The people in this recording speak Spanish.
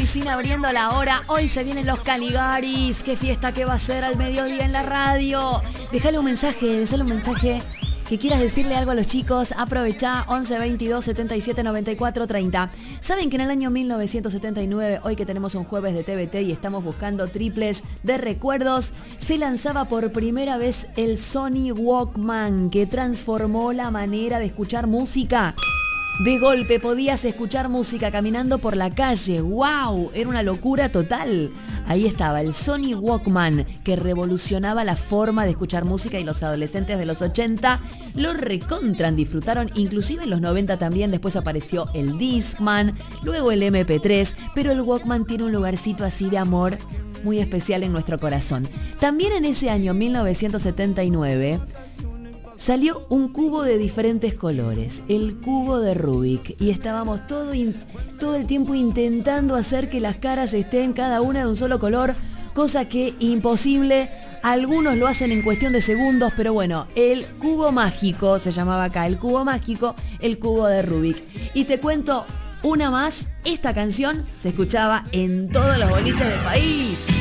Parisina abriendo la hora. Hoy se vienen los Caligaris. Qué fiesta que va a ser al mediodía en la radio. Déjale un mensaje que quieras decirle algo a los chicos. Aprovechá 11 22 77 94 30. Saben que en el año 1979, hoy que tenemos un jueves de TBT y estamos buscando triples de recuerdos, se lanzaba por primera vez el Sony Walkman, que transformó la manera de escuchar música. De golpe podías escuchar música caminando por la calle. ¡Wow! Era una locura total. Ahí estaba el Sony Walkman, que revolucionaba la forma de escuchar música, y los adolescentes de los 80 lo recontran disfrutaron, inclusive en los 90 también. Después apareció el Discman, luego el MP3, pero el Walkman tiene un lugarcito así de amor muy especial en nuestro corazón. También en ese año 1979 salió un cubo de diferentes colores, el cubo de Rubik, y estábamos todo el tiempo intentando hacer que las caras estén cada una de un solo color, cosa que imposible. Algunos lo hacen en cuestión de segundos, pero bueno, el cubo mágico se llamaba acá, el cubo mágico, el cubo de Rubik. Y te cuento una más, esta canción se escuchaba en todos los boliches del país.